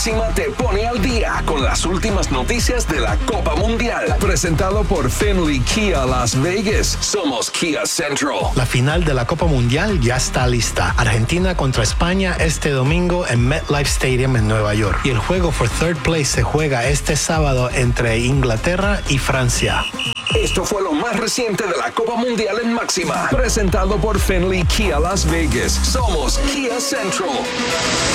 Máxima te pone al día con las últimas noticias de la Copa Mundial. Presentado por Finley Kia Las Vegas. Somos Kia Central. La final de la Copa Mundial ya está lista. Argentina contra España este domingo en MetLife Stadium en Nueva York. Y el juego for third place se juega este sábado entre Inglaterra y Francia. Esto fue lo más reciente de la Copa Mundial en Máxima. Presentado por Finley Kia Las Vegas. Somos Kia Central.